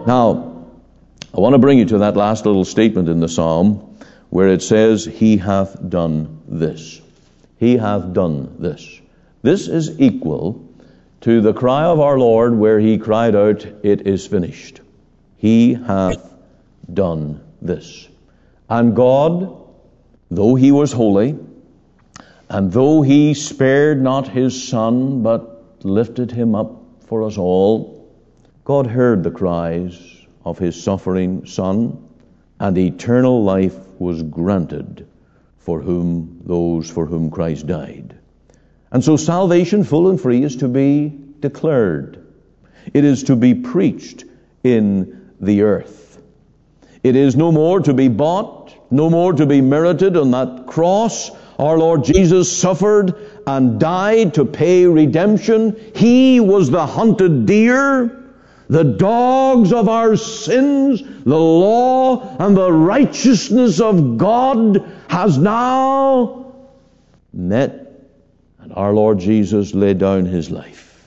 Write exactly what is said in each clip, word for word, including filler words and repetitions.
Now, I want to bring you to that last little statement in the psalm where it says, He hath done this. He hath done this. This is equal to the cry of our Lord where He cried out, It is finished. He hath done this. And God, though He was holy, and though He spared not His Son, but lifted Him up for us all, God heard the cries of His suffering Son, and eternal life was granted for whom those for whom Christ died. And so salvation, full and free, is to be declared. It is to be preached in the earth. It is no more to be bought, no more to be merited. On that cross, our Lord Jesus suffered and died to pay redemption. He was the hunted deer. The dogs of our sins, the law and the righteousness of God has now met, and our Lord Jesus laid down His life.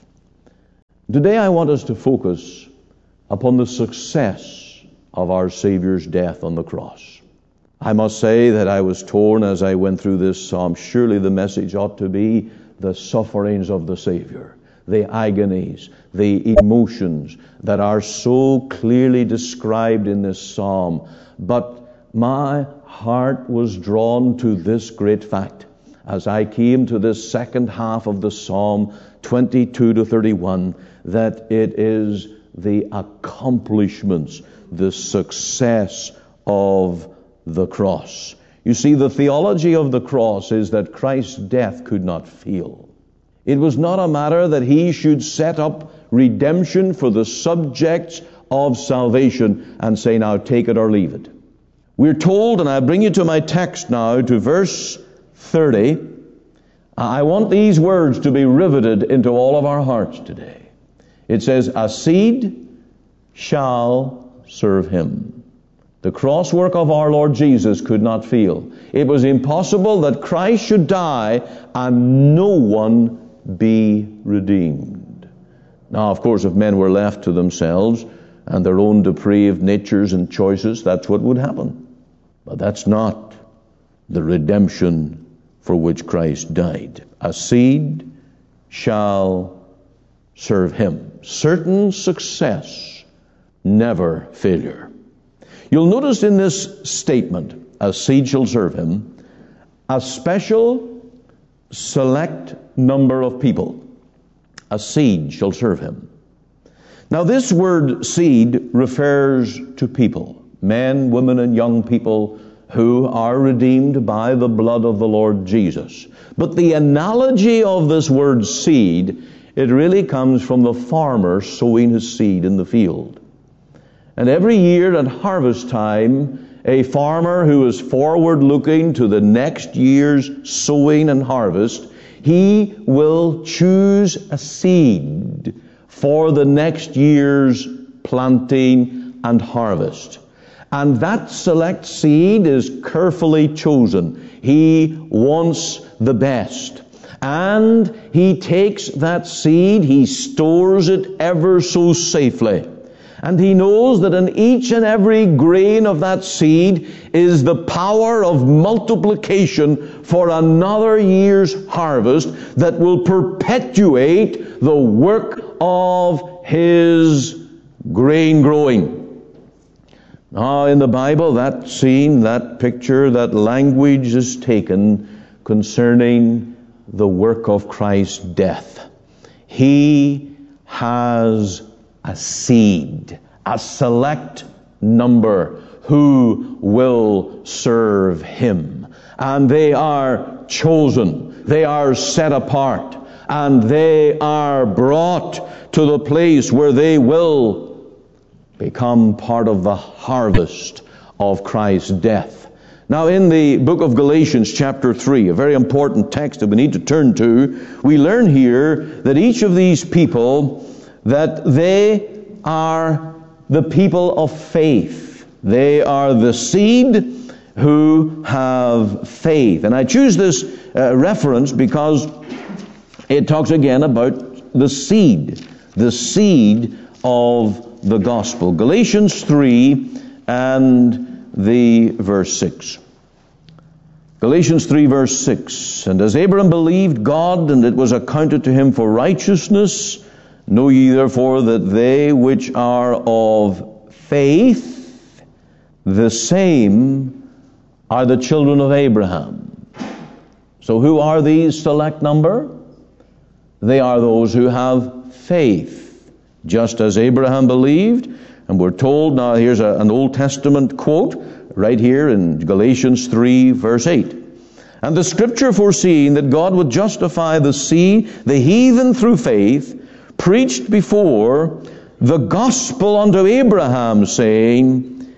Today I want us to focus upon the success of our Savior's death on the cross. I must say that I was torn as I went through this psalm. Surely the message ought to be the sufferings of the Savior, the agonies, the emotions that are so clearly described in this psalm. But my heart was drawn to this great fact as I came to this second half of the psalm, twenty-two to thirty-one, that it is the accomplishments, the success of the cross. You see, the theology of the cross is that Christ's death could not fail. It was not a matter that He should set up redemption for the subjects of salvation and say, now take it or leave it. We're told, and I bring you to my text now, to verse thirty. I want these words to be riveted into all of our hearts today. It says, a seed shall serve Him. The cross work of our Lord Jesus could not fail. It was impossible that Christ should die and no one be redeemed. Now, of course, if men were left to themselves and their own depraved natures and choices, that's what would happen. But that's not the redemption for which Christ died. A seed shall serve Him. Certain success, never failure. You'll notice in this statement, a seed shall serve Him, a special select number of people. A seed shall serve Him. Now this word seed refers to people, men, women, and young people who are redeemed by the blood of the Lord Jesus. But the analogy of this word seed, it really comes from the farmer sowing his seed in the field. And every year at harvest time, a farmer who is forward looking to the next year's sowing and harvest, he will choose a seed for the next year's planting and harvest. And that select seed is carefully chosen. He wants the best. And he takes that seed, he stores it ever so safely. And he knows that in each and every grain of that seed is the power of multiplication for another year's harvest that will perpetuate the work of his grain growing. Now, in the Bible, that scene, that picture, that language is taken concerning the work of Christ's death. He has a seed, a select number who will serve Him. And they are chosen, they are set apart, and they are brought to the place where they will become part of the harvest of Christ's death. Now, in the book of Galatians chapter three, a very important text that we need to turn to, we learn here that each of these people, that they are the people of faith. They are the seed who have faith. And I choose this uh, reference because it talks again about the seed, the seed of the gospel. Galatians three and the verse six. Galatians three verse six. And as Abraham believed God, and it was accounted to him for righteousness, know ye therefore that they which are of faith, the same are the children of Abraham. So who are these select number? They are those who have faith, just as Abraham believed. And we're told, now here's a, an Old Testament quote, right here in Galatians three, verse eight. And the scripture foreseeing that God would justify the seed, the heathen through faith, preached before the gospel unto Abraham, saying,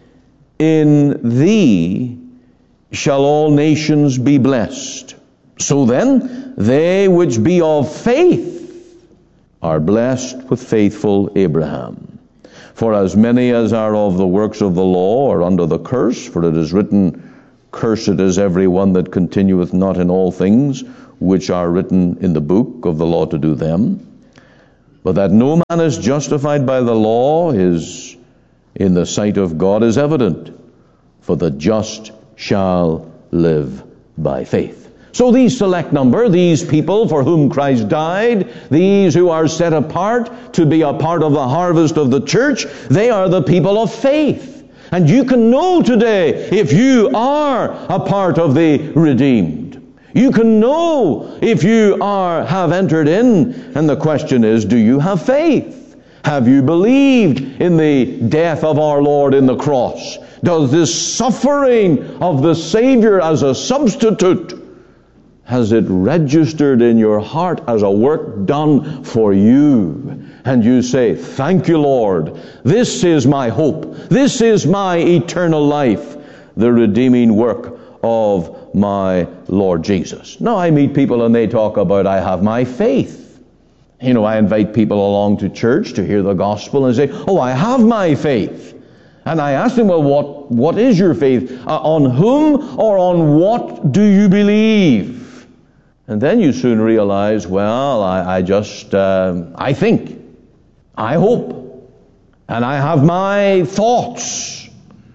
in thee shall all nations be blessed. So then, they which be of faith are blessed with faithful Abraham. For as many as are of the works of the law are under the curse, for it is written, cursed is every one that continueth not in all things which are written in the book of the law to do them. But that no man is justified by the law is in the sight of God is evident, for the just shall live by faith. So these select number, these people for whom Christ died, these who are set apart to be a part of the harvest of the church, they are the people of faith. And you can know today if you are a part of the redeemed. You can know if you are have entered in. And the question is, do you have faith? Have you believed in the death of our Lord in the cross? Does this suffering of the Savior as a substitute, has it registered in your heart as a work done for you? And you say, thank you, Lord. This is my hope. This is my eternal life. The redeeming work of my Lord Jesus. Now I meet people and they talk about, I have my faith. You know, I invite people along to church to hear the gospel and say, oh, I have my faith. And I ask them, well, what, what is your faith? Uh, on whom or on what do you believe? And then you soon realize, well, I, I just, uh, I think, I hope, and I have my thoughts.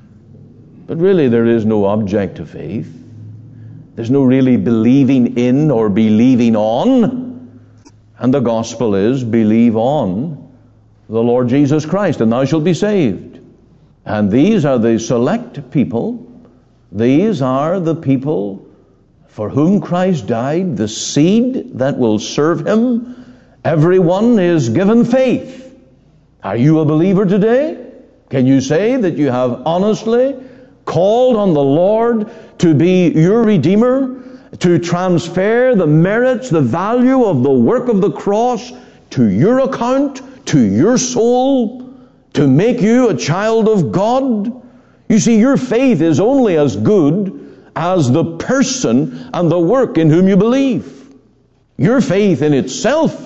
But really there is no object to faith. There's no really believing in or believing on. And the gospel is, believe on the Lord Jesus Christ, and thou shalt be saved. And these are the select people. These are the people for whom Christ died, the seed that will serve him. Everyone is given faith. Are you a believer today? Can you say that you have honestly called on the Lord to be your Redeemer, to transfer the merits, the value of the work of the cross to your account, to your soul, to make you a child of God? You see, your faith is only as good as the person and the work in whom you believe. Your faith in itself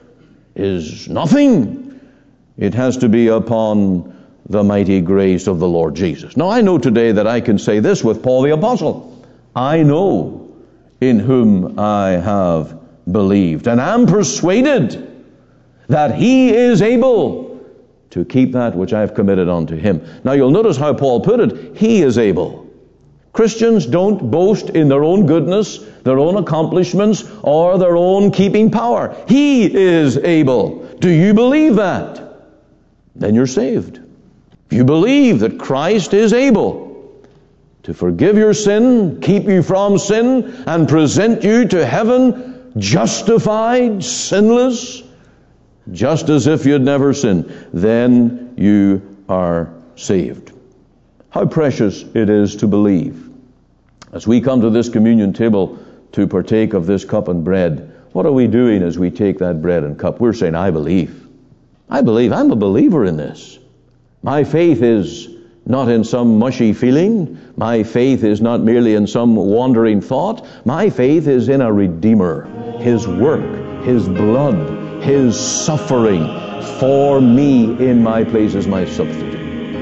is nothing. It has to be upon the mighty grace of the Lord Jesus. Now I know today that I can say this with Paul the Apostle. I know in whom I have believed, and am persuaded that he is able to keep that which I have committed unto him. Now you'll notice how Paul put it. He is able. Christians don't boast in their own goodness, their own accomplishments, or their own keeping power. He is able. Do you believe that? Then you're saved. If you believe that Christ is able to forgive your sin, keep you from sin, and present you to heaven justified, sinless, just as if you'd never sinned, then you are saved. How precious it is to believe. As we come to this communion table to partake of this cup and bread, what are we doing as we take that bread and cup? We're saying, I believe. I believe. I'm a believer in this. My faith is not in some mushy feeling. My faith is not merely in some wandering thought. My faith is in a Redeemer. His work, His blood, His suffering for me in my place as my substitute.